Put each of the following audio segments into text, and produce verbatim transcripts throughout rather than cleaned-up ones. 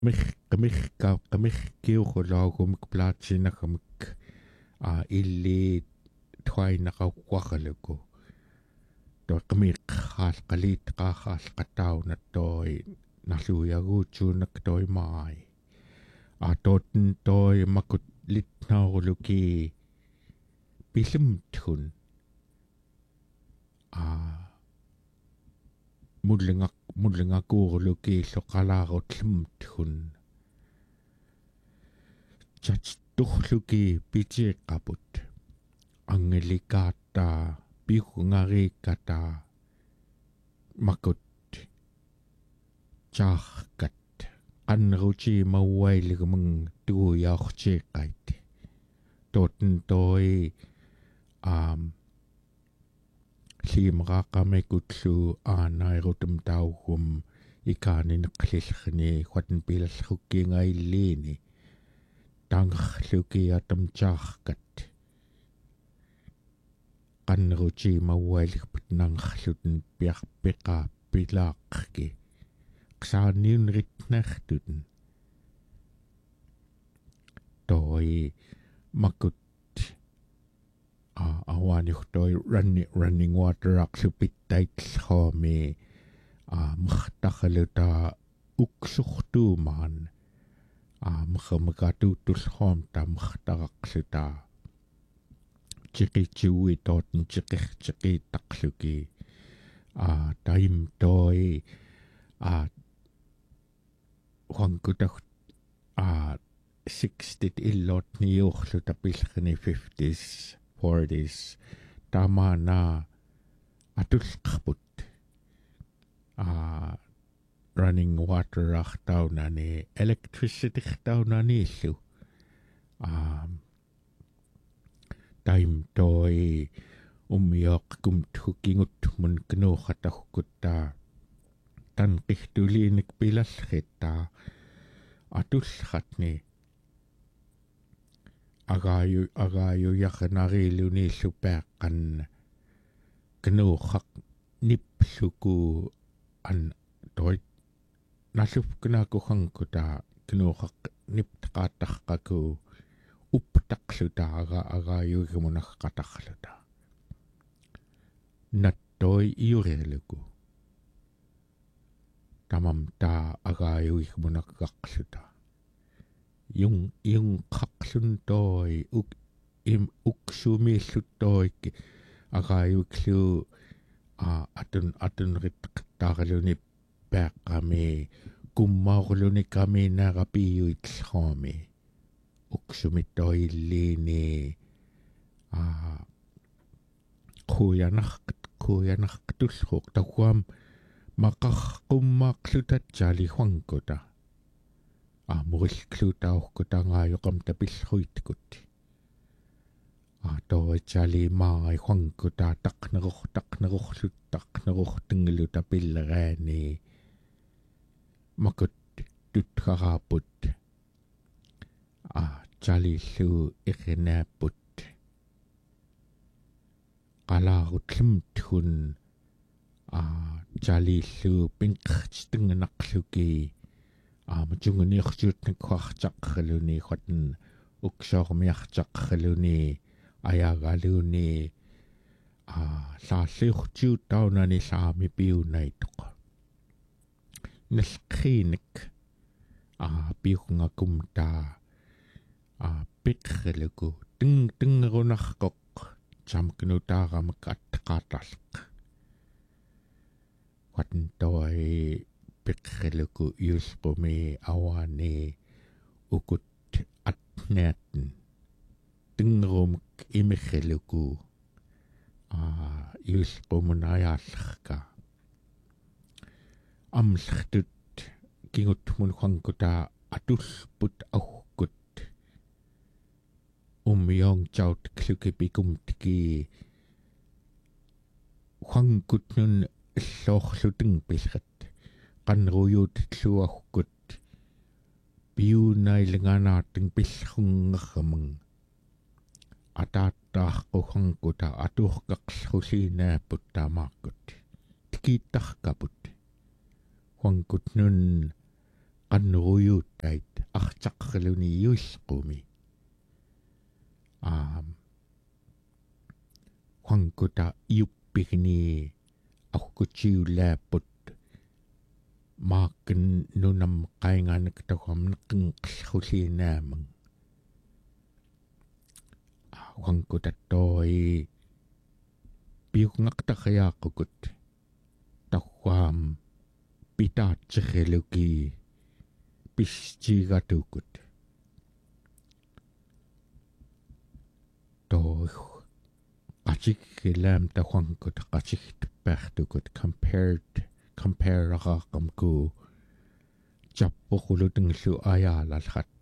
Mich kamich ka kamich kiuqulaagumik plaatsinaqamik a illi twainaqauqqaqaluku to kamik xaal qaliit qaaqaal qatauna toi narluuyaguutsuunak toi mai a totten toi makut litnaurluki pilumthun a mullingaq mullingakuurluki soqalaarutlumthun chat tuhluki pitiqaput angelikata piqungarikata makut charkat anruchi mawailigmung tuuyaorchiqait totten toi um limraqamikutlu aanairutum taugum ikaaninneqlillrni quatten pilalrukkiingailliini taangerlukiatam charkat qanneruchi mawailigput nangerluten piarpiqa pilaaqki qsaaniunritnertuten toi makut a awaaniurtoi running running water aqlupittait-llruami a mkhtarluta uksurtuumaan a mkhamkatuutullruam ta mkhtaraqluta chiqitsuui tooten chiqirchiqiittaqluki a taim toi a huankutaq a sixtit illot niuorluta pillerni fifties forties tamana atulqarput a running water artaunani electricity artaunani illu a time toi ummiaqkum tukingut mun knuuqatahkutta tan qihtuliinik pilallritta atullratni agaayu agaayu yaqnariluni illupeaqqan knuuqaq nipluku an toi nallufknaakuqankuta knuuqaq niptaqaattaqqaku upptaqluta aga agaayuigmunaqqataqluta nattoi iurirluku tamam ta agaayuigmunaqqaqluta yung yung qaqlun toi uk im uksumilluttoik agaayuglu a atun atun ritqtarluni peaqqami kummaurluni kami narapiyuitllruami uksumittoilliini a quyanarqat quyanarqatullruq taquam maqarqummaaqlutatsaali huankuta a murillklutaorkutangaayoqam tapillruitkut a toitsali maai huankuta taqneror taqnerorlut taqnerortingilu tapilleraani makut tutqaraput a chalillu iqinaaput qalaarutlumthun a chalillu pinqertingnaqluki a matunguniorsuutnakkuartaqraluni qatten uksoormiartaqraluni ayagaluni a laalliurtiuttaunani saami piunaituq nalqriinik a piungakum ta a piqrluku ting tingerunarqoq samknutaaramak attaqaatarleq qatten toi piqrluku yulqumi awaani ukut atneaten tingerumik imirluku a yulqumunayaallerka amllertut kingutmun huankuta atulput aukkut ummiong chaut klukipikumtiki huankutnun llorluting pilrat qanruyuutluarkut piunailinganaatting pillrungerramang ataattaarquhankuta atuurqaqlruliinaaput taamaakkut tikiittarkaput huankutnun qanneruyuuttait artaqqaluni yuulqumi aam quanguta iuppigni aqutiulaaput maakken nunam qainganak toqam neqqinqillruliinaamang quanguta toi piuqngaqtaqayaaqukut tawwaam pitaatsirriluki pistigatukut toi qatikkilaam tawwankut qatigtappaartukut compared compare-aqaqqamku jappoqulutenglu ayaalalrat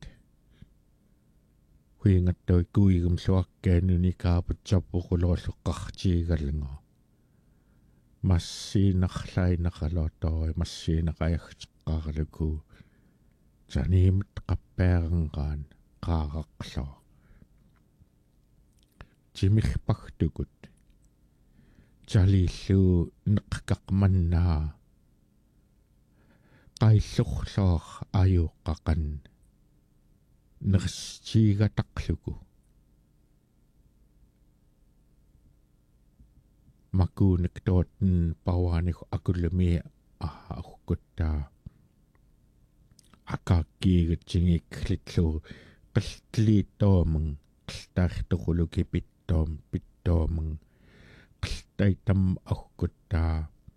huingattoi kuigumluakkaanuni kaaput jappoqulorluqqartiigalnga massiinarlainaqalootoi massiinaqayagteqqaarluku taniimut qappaaranqaan qaaraqlo timillpagtukut talillu neqqaqmannaa qaillorloor ajuuqqaqan nerstiigataqluku makuunek tootten pauaaniku akullumi aarkuttaa akakkiigutsingiikklitlu qiltliittoomang qiltaartoquluki pittoom pittoomang qiltaitam aarkuttaa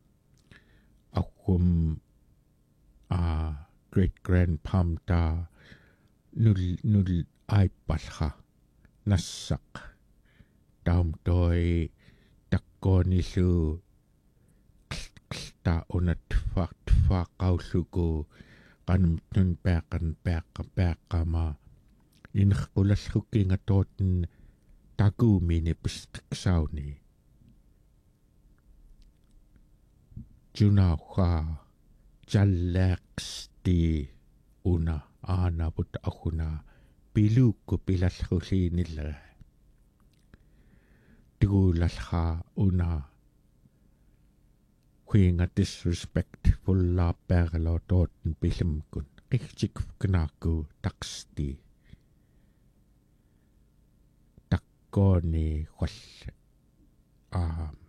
aqum a great grandpamta nul nul aippalha nassaq taum toi takkoonillu qilta unat fart faaqaulluku qanumtun paaqan paaqa paaqama inerqulallukkinga tootten takuumini pisqiqsauni junauqa jallaaqsti una aanaput aquna piluukku pilallruliinilla tiguulallra una huinga disrespectful laappaaralo tootten pillemkun qigtikfknaakku taqsti takkooni quall a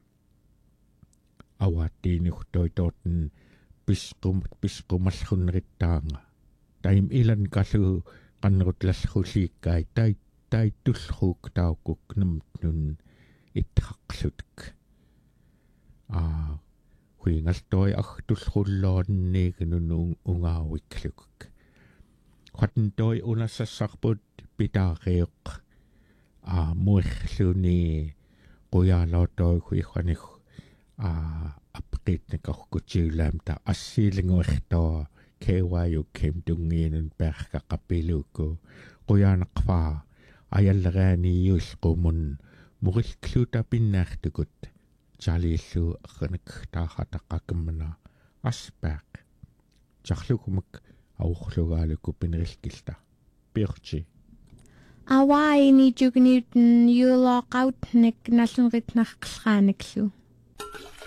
awattiinurtoi tootten pisqum pisqumallrunrittaanga taim ilan kallu qannerutlalluliikkai tai taitullruuk taukuk namtnun itraqlutuk a huingaltoi artullrulloonniigunun ungaawikklukuk qatntoi unassarput pitaariuq a muirluni quyaalautoi huiqanik a apqitnikorkutiulaamta assiilinguertoa kewayu kemtungiinun perqaqapiluku quyaanaqfaa ayalleраaniиулqуmun murillkluta pinnaartukut taliillu erranak taaxataqaqammana aspaaq tarlukumak aurlugaaluku pinerilkilta pirti awaini jugniuten yuloqautnik nallunritnarqillraanaklu